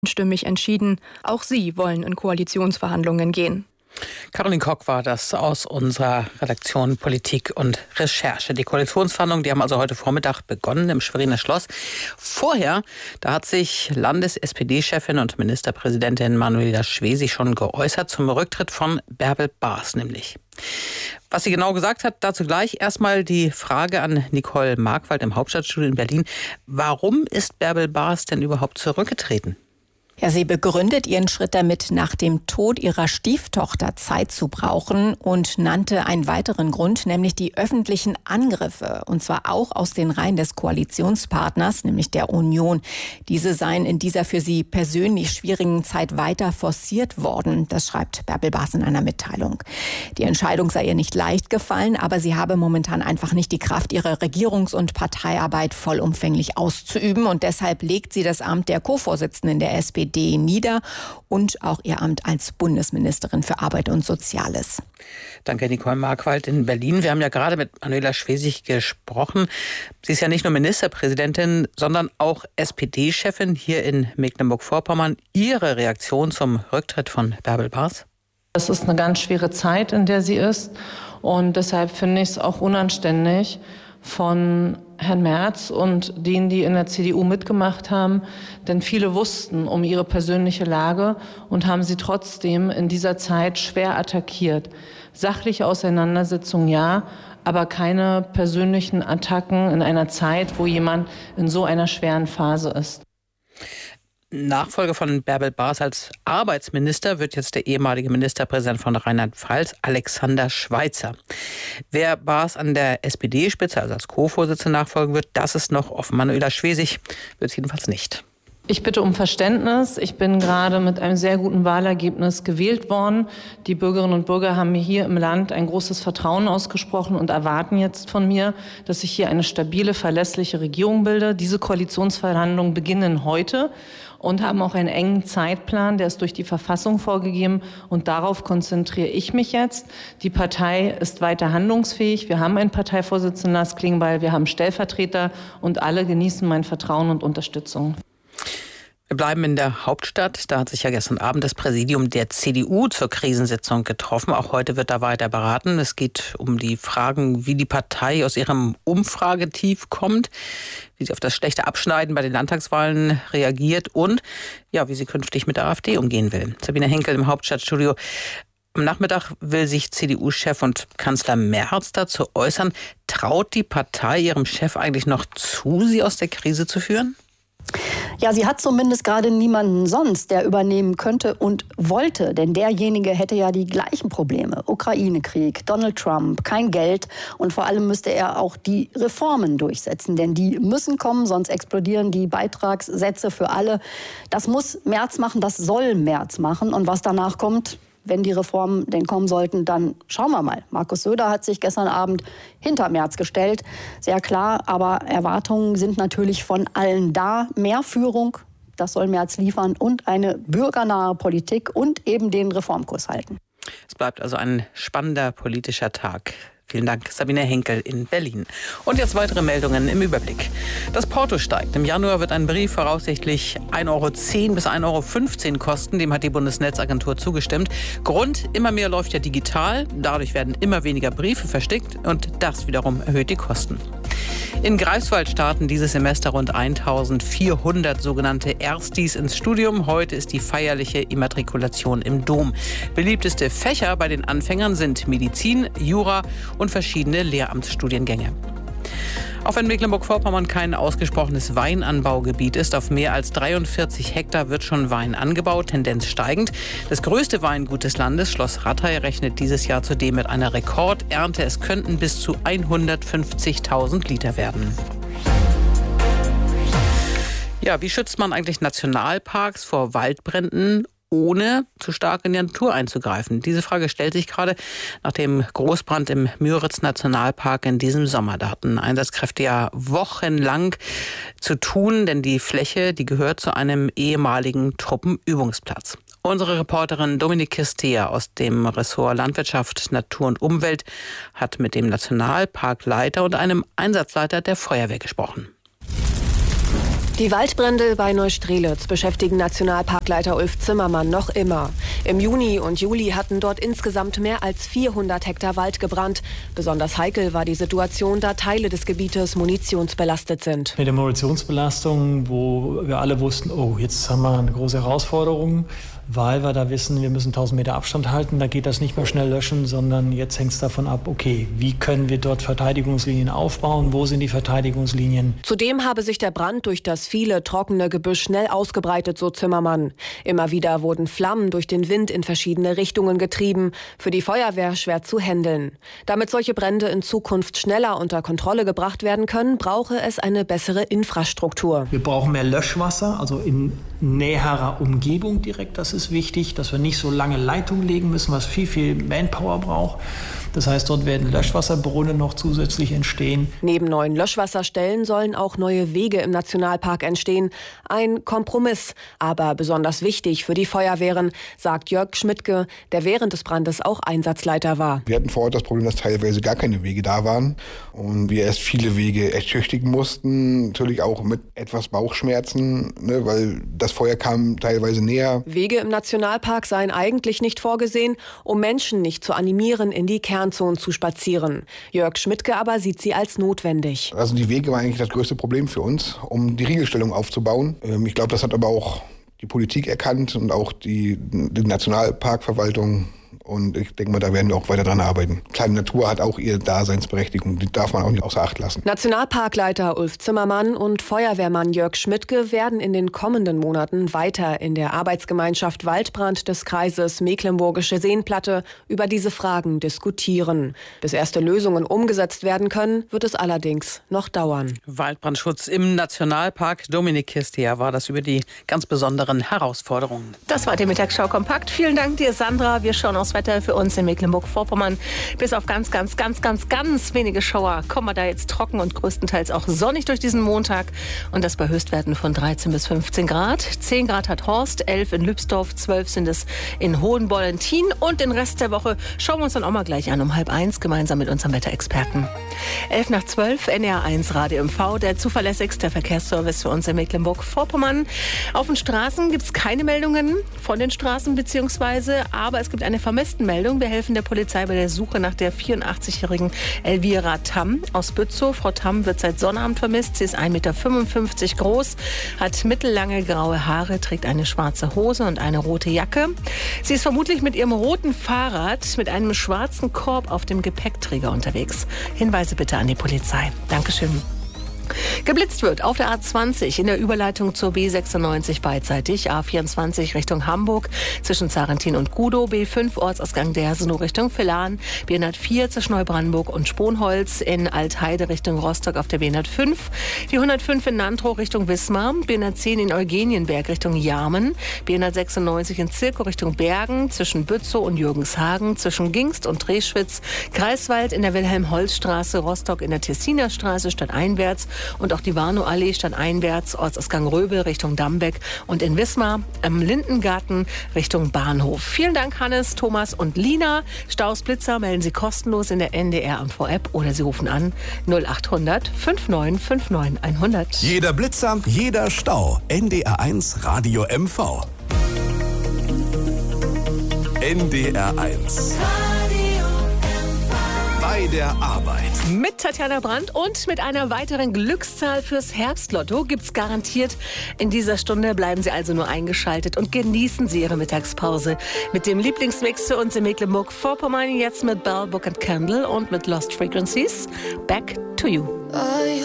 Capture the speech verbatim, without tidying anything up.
Stimmig entschieden, auch sie wollen in Koalitionsverhandlungen gehen. Caroline Kock war das aus unserer Redaktion Politik und Recherche. Die Koalitionsverhandlungen, die haben also heute Vormittag begonnen im Schweriner Schloss. Vorher, da hat sich Landes-S P D-Chefin und Ministerpräsidentin Manuela Schwesig schon geäußert zum Rücktritt von Bärbel Baas nämlich. Was sie genau gesagt hat, dazu gleich. Erstmal die Frage an Nicole Markwald im Hauptstadtstudio in Berlin. Warum ist Bärbel Baas denn überhaupt zurückgetreten? Ja, sie begründet ihren Schritt damit, nach dem Tod ihrer Stieftochter Zeit zu brauchen und nannte einen weiteren Grund, nämlich die öffentlichen Angriffe. Und zwar auch aus den Reihen des Koalitionspartners, nämlich der Union. Diese seien in dieser für sie persönlich schwierigen Zeit weiter forciert worden. Das schreibt Bärbel Baas in einer Mitteilung. Die Entscheidung sei ihr nicht leicht gefallen, aber sie habe momentan einfach nicht die Kraft, ihre Regierungs- und Parteiarbeit vollumfänglich auszuüben. Und deshalb legt sie das Amt der Co-Vorsitzenden der S P D nieder und auch ihr Amt als Bundesministerin für Arbeit und Soziales. Danke, Nicole Markwald in Berlin. Wir haben ja gerade mit Manuela Schwesig gesprochen. Sie ist ja nicht nur Ministerpräsidentin, sondern auch S P D-Chefin hier in Mecklenburg-Vorpommern. Ihre Reaktion zum Rücktritt von Bärbel Baas? Das ist eine ganz schwere Zeit, in der sie ist. Und deshalb finde ich es auch unanständig von Herrn Merz und denen, die in der C D U mitgemacht haben. Denn viele wussten um ihre persönliche Lage und haben sie trotzdem in dieser Zeit schwer attackiert. Sachliche Auseinandersetzungen ja, aber keine persönlichen Attacken in einer Zeit, wo jemand in so einer schweren Phase ist. Nachfolger von Bärbel Baas als Arbeitsminister wird jetzt der ehemalige Ministerpräsident von Rheinland-Pfalz, Alexander Schweitzer. Wer Baas an der S P D-Spitze, also als Co-Vorsitzender, nachfolgen wird, das ist noch offen. Manuela Schwesig wird es jedenfalls nicht. Ich bitte um Verständnis. Ich bin gerade mit einem sehr guten Wahlergebnis gewählt worden. Die Bürgerinnen und Bürger haben mir hier im Land ein großes Vertrauen ausgesprochen und erwarten jetzt von mir, dass ich hier eine stabile, verlässliche Regierung bilde. Diese Koalitionsverhandlungen beginnen heute und haben auch einen engen Zeitplan, der ist durch die Verfassung vorgegeben. Und darauf konzentriere ich mich jetzt. Die Partei ist weiter handlungsfähig. Wir haben einen Parteivorsitzenden, Lars Klingbeil, wir haben Stellvertreter und alle genießen mein Vertrauen und Unterstützung. Wir bleiben in der Hauptstadt. Da hat sich ja gestern Abend das Präsidium der C D U zur Krisensitzung getroffen. Auch heute wird da weiter beraten. Es geht um die Fragen, wie die Partei aus ihrem Umfragetief kommt, wie sie auf das schlechte Abschneiden bei den Landtagswahlen reagiert und ja, wie sie künftig mit der AfD umgehen will. Sabine Henkel im Hauptstadtstudio. Am Nachmittag will sich C D U-Chef und Kanzler Merz dazu äußern. Traut die Partei ihrem Chef eigentlich noch zu, sie aus der Krise zu führen? Ja, sie hat zumindest gerade niemanden sonst, der übernehmen könnte und wollte. Denn derjenige hätte ja die gleichen Probleme. Ukraine-Krieg, Donald Trump, kein Geld. Und vor allem müsste er auch die Reformen durchsetzen. Denn die müssen kommen, sonst explodieren die Beitragssätze für alle. Das muss Merz machen, das soll Merz machen. Und was danach kommt, wenn die Reformen denn kommen sollten, dann schauen wir mal. Markus Söder hat sich gestern Abend hinter Merz gestellt. Sehr klar, aber Erwartungen sind natürlich von allen da. Mehr Führung, das soll Merz liefern und eine bürgernahe Politik und eben den Reformkurs halten. Es bleibt also ein spannender politischer Tag. Vielen Dank, Sabine Henkel in Berlin. Und jetzt weitere Meldungen im Überblick. Das Porto steigt. Im Januar wird ein Brief voraussichtlich ein Euro zehn bis ein Euro fünfzehn kosten. Dem hat die Bundesnetzagentur zugestimmt. Grund, immer mehr läuft ja digital. Dadurch werden immer weniger Briefe verschickt und das wiederum erhöht die Kosten. In Greifswald starten dieses Semester rund eintausendvierhundert sogenannte Erstis ins Studium. Heute ist die feierliche Immatrikulation im Dom. Beliebteste Fächer bei den Anfängern sind Medizin, Jura und verschiedene Lehramtsstudiengänge. Auch wenn Mecklenburg-Vorpommern kein ausgesprochenes Weinanbaugebiet ist, auf mehr als dreiundvierzig Hektar wird schon Wein angebaut, Tendenz steigend. Das größte Weingut des Landes, Schloss Rattay, rechnet dieses Jahr zudem mit einer Rekordernte. Es könnten bis zu hundertfünfzigtausend Liter werden. Ja, wie schützt man eigentlich Nationalparks vor Waldbränden, ohne zu stark in die Natur einzugreifen? Diese Frage stellt sich gerade nach dem Großbrand im Müritz-Nationalpark in diesem Sommer. Da hatten Einsatzkräfte ja wochenlang zu tun, denn die Fläche, die gehört zu einem ehemaligen Truppenübungsplatz. Unsere Reporterin Dominik Kistea aus dem Ressort Landwirtschaft, Natur und Umwelt hat mit dem Nationalparkleiter und einem Einsatzleiter der Feuerwehr gesprochen. Die Waldbrände bei Neustrelitz beschäftigen Nationalparkleiter Ulf Zimmermann noch immer. Im Juni und Juli hatten dort insgesamt mehr als vierhundert Hektar Wald gebrannt. Besonders heikel war die Situation, da Teile des Gebietes munitionsbelastet sind. Mit der Munitionsbelastung, wo wir alle wussten, oh, jetzt haben wir eine große Herausforderung, weil wir da wissen, wir müssen tausend Meter Abstand halten. Da geht das nicht mehr schnell löschen, sondern jetzt hängt es davon ab, okay, wie können wir dort Verteidigungslinien aufbauen? Wo sind die Verteidigungslinien? Zudem habe sich der Brand durch das viele trockene Gebüsch schnell ausgebreitet, so Zimmermann. Immer wieder wurden Flammen durch den Wind in verschiedene Richtungen getrieben. Für die Feuerwehr schwer zu handeln. Damit solche Brände in Zukunft schneller unter Kontrolle gebracht werden können, brauche es eine bessere Infrastruktur. Wir brauchen mehr Löschwasser, also in näherer Umgebung direkt. Das ist wichtig, dass wir nicht so lange Leitungen legen müssen, was viel, viel Manpower braucht. Das heißt, dort werden Löschwasserbrunnen noch zusätzlich entstehen. Neben neuen Löschwasserstellen sollen auch neue Wege im Nationalpark entstehen. Ein Kompromiss, aber besonders wichtig für die Feuerwehren, sagt Jörg Schmidtke, der während des Brandes auch Einsatzleiter war. Wir hatten vor Ort das Problem, dass teilweise gar keine Wege da waren und wir erst viele Wege ertüchtigen mussten. Natürlich auch mit etwas Bauchschmerzen, ne, weil das Feuer kam teilweise näher. Wege im Nationalpark seien eigentlich nicht vorgesehen, um Menschen nicht zu animieren, in die Kernzonen zu spazieren. Jörg Schmidtke aber sieht sie als notwendig. Also die Wege waren eigentlich das größte Problem für uns, um die Riegelstellung aufzubauen. Ich glaube, das hat aber auch die Politik erkannt und auch die, die Nationalparkverwaltung. Und ich denke mal, da werden wir auch weiter dran arbeiten. Kleine Natur hat auch ihre Daseinsberechtigung. Die darf man auch nicht außer Acht lassen. Nationalparkleiter Ulf Zimmermann und Feuerwehrmann Jörg Schmidtke werden in den kommenden Monaten weiter in der Arbeitsgemeinschaft Waldbrand des Kreises Mecklenburgische Seenplatte über diese Fragen diskutieren. Bis erste Lösungen umgesetzt werden können, wird es allerdings noch dauern. Waldbrandschutz im Nationalpark. Dominik Kistia war das über die ganz besonderen Herausforderungen. Das war die Mittagsschau kompakt. Vielen Dank dir, Sandra. Wir schauen aufs Wetter für uns in Mecklenburg-Vorpommern. Bis auf ganz, ganz, ganz, ganz, ganz wenige Schauer kommen wir da jetzt trocken und größtenteils auch sonnig durch diesen Montag. Und das bei Höchstwerten von dreizehn bis fünfzehn Grad. zehn Grad hat Horst, elf in Lübsdorf, zwölf sind es in Hohenbollentin. Und den Rest der Woche schauen wir uns dann auch mal gleich an um halb eins gemeinsam mit unserem Wetterexperten. elf nach zwölf, N R eins Radio M V, der zuverlässigste Verkehrsservice für uns in Mecklenburg-Vorpommern. Auf den Straßen gibt es keine Meldungen von den Straßen beziehungsweise, aber es gibt eine Vermisstenmeldung. Wir helfen der Polizei bei der Suche nach der vierundachtzigjährigen Elvira Tamm aus Bützow. Frau Tamm wird seit Sonnabend vermisst. Sie ist ein Meter fünfundfünfzig groß, hat mittellange graue Haare, trägt eine schwarze Hose und eine rote Jacke. Sie ist vermutlich mit ihrem roten Fahrrad mit einem schwarzen Korb auf dem Gepäckträger unterwegs. Hinweise bitte an die Polizei. Dankeschön. Geblitzt wird auf der A zwanzig in der Überleitung zur B sechsundneunzig beidseitig, A vierundzwanzig Richtung Hamburg zwischen Zarentin und Gudow, B fünf Ortsausgang Dersenow Richtung Villan, B hundertvier zwischen Neubrandenburg und Sponholz, in Altheide Richtung Rostock auf der B hundertfünf, die hundertfünf in Nantrow Richtung Wismar, B hundertzehn in Eugenienberg Richtung Jarmen, B hundertsechsundneunzig in Zirkow Richtung Bergen zwischen Bützow und Jürgenshagen, zwischen Gingst und Treschwitz, Greifswald in der Wilhelm-Holz-Straße, Rostock in der Tessinerstraße stadteinwärts und auch die Warnow-Allee stadteinwärts, Ortsausgang Röbel Richtung Dambeck und in Wismar am Lindengarten Richtung Bahnhof. Vielen Dank, Hannes, Thomas und Lina. Staus, Blitzer melden Sie kostenlos in der N D R M V-App oder Sie rufen an null achthundert neunundfünfzig neunundfünfzig hundert. Jeder Blitzer, jeder Stau. N D R eins Radio M V. N D R eins. Bei der Arbeit. Mit Tatjana Brandt und mit einer weiteren Glückszahl fürs Herbstlotto gibt's garantiert. In dieser Stunde bleiben Sie also nur eingeschaltet und genießen Sie Ihre Mittagspause mit dem Lieblingsmix für uns in Mecklenburg-Vorpommern. Jetzt mit Bell, Book and Candle und mit Lost Frequencies. Back to You.